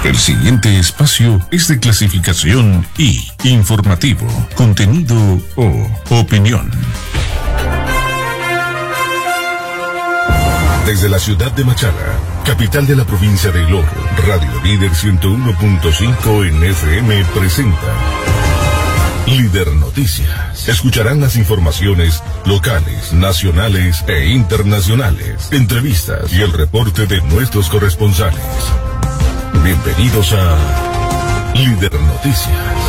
El siguiente espacio es de clasificación I, informativo, contenido o opinión. Desde la ciudad de Machala, capital de la provincia de El Oro, Radio Líder 101.5 en FM presenta Líder Noticias. Escucharán las informaciones locales, nacionales e internacionales, entrevistas y el reporte de nuestros corresponsales. Bienvenidos a Líder Noticias.